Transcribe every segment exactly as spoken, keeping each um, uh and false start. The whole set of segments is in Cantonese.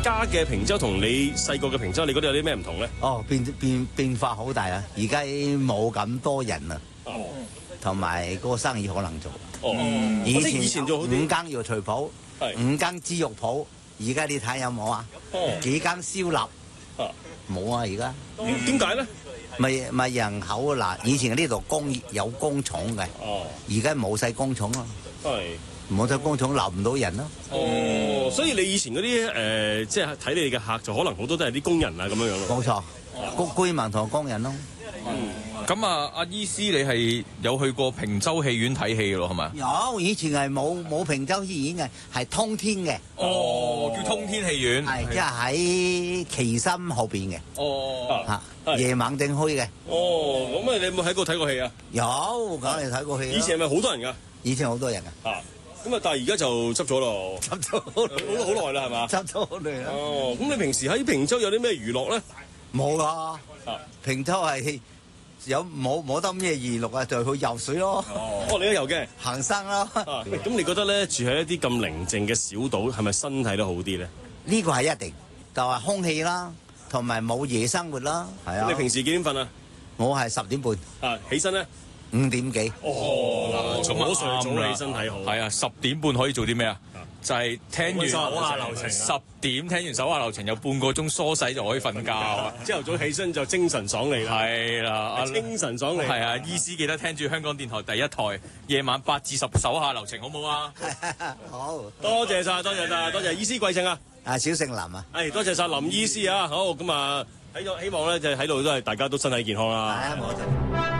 家嘅坪洲同你細個嘅坪洲，你覺得有啲咩唔同咧？ 哦，變變變化好大啊！而家冇咁多人啦，同埋嗰個生意可能做。 哦， 以前以前做好啲五間藥材鋪，五間豬肉鋪，而家你睇有冇啊？幾間燒臘，冇啊！而家點解咧？ 咪咪人口嗱，以前呢度工有工廠嘅，而家冇晒工廠咯，冇晒工廠留唔到人咯。 哦，所以你以前嗰啲誒，即係睇你哋嘅客，就可能好多都係啲工人啊咁樣樣咯。 冇錯，居居民同工人咯。 咁啊，阿醫師，你係有去過坪洲戲院睇戲咯，係咪？ 有，以前係冇冇坪洲戲院嘅，係通天嘅。 哦，叫通天戲院， 係即係喺旗心後邊嘅。 哦， 嚇，夜晚正開嘅。 哦，咁啊，你有冇喺嗰度睇過戲啊？ 有，梗係睇過戲。 以前係咪好多人㗎？ 以前好多人㗎。 啊，咁啊，但係而家就執咗咯。 執咗好好好耐啦，係嘛？ 執咗好耐啦。 哦，咁你平時喺坪洲有啲咩娛樂咧？ 冇啦。啊，坪洲係。有冇冇得咩娛樂啊？就去游水咯。 哦，你都游嘅， 行山咯。 咁你覺得咧住喺一啲咁寧靜嘅小島，係咪身體都好啲咧？ 呢個係一定，就係空氣啦，同埋冇夜生活啦。係啊。 你平時幾點瞓啊？ 我係十點半。 啊，起身咧？ 五點幾。 哦， 咁早睡早啦， 起身體好。 係啊，十點半可以做啲咩啊？就係聽完手下留情， 十點聽完手下留情，有半個鐘梳洗就可以瞓覺啊！ 朝頭早起身就精神爽利啦， 係啦， 精神爽利。 係啊，醫師記得聽住香港電台第一台，夜晚八至十手下留情，好唔好啊？ 好， 多謝晒，多謝晒，多謝醫師貴姓啊？ 啊，小姓林啊。 誒，多謝晒林醫師啊！好，咁啊喺度希望咧就喺度都係大家都身體健康啦。 係啊，冇錯。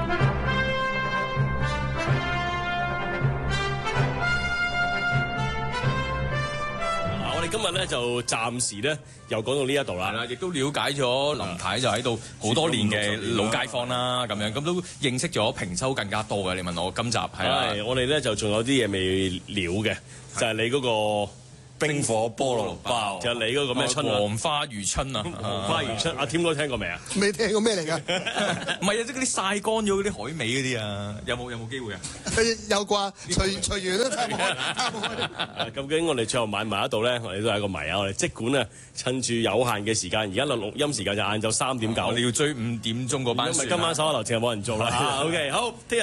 我哋今日咧就暫時咧又講到呢一度啦， 亦都了解咗林太就喺度好多年嘅老街坊啦，咁樣咁都認識咗坪洲更加多嘅。你問我今集係啦， 我哋咧就仲有啲嘢未了嘅，就係你嗰個冰火菠蘿包，就係你嗰個咩春啊？ 黃花魚春啊！ 黃花魚春，阿添哥聽過未啊？ 未聽過咩嚟㗎？ 唔係啊，即係嗰啲曬乾咗嗰啲海味嗰啲啊，有冇有冇機會啊？ 有啩，隨隨緣都睇冇。 究竟我哋最後買埋一度咧，我哋都係一個謎啊！我哋即管啊，趁住有限嘅時間，而家錄錄音時間就晏晝三點九， 你要追五點鐘嗰班船， 因為今晚手下留情係冇人做啦。OK，好，聽日。